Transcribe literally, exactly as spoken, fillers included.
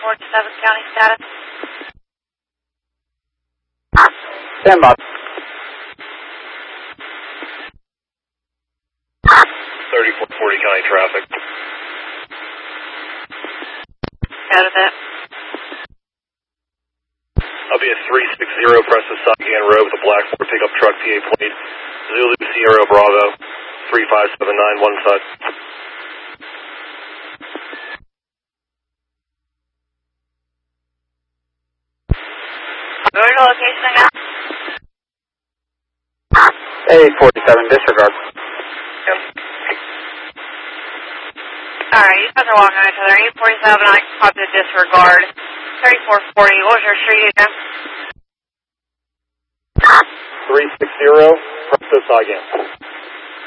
forty-seven county status. Stand by. thirty-four forty county traffic. Out of that. I'll be at three six zero Preston Sagahan Road with a black Ford pickup truck P A plate. Zulu Sierra Bravo. three five seven nine, one side. Where's the location again? A forty-seven, disregard. Yep. Alright, you guys are walking on each other. eight forty-seven, I copy the disregard. thirty-four forty, what was your street again? three six zero Preston Sagahan.